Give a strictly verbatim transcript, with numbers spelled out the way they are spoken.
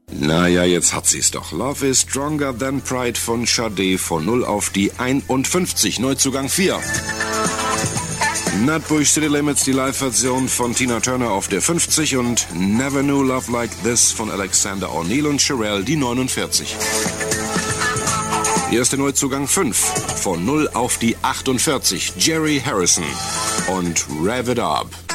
Naja, jetzt hat sie's doch. Love is Stronger Than Pride von Sade von null auf die einundfünfzig. Neuzugang vier. Nutbush City Limits, die Live-Version von Tina Turner auf der fünfzig und Never Knew Love Like This von Alexander O'Neal und Cherelle die neunundvierzig. Hier ist der Neuzugang fünf, von null auf die achtundvierzig. Jerry Harrison und Rev It Up.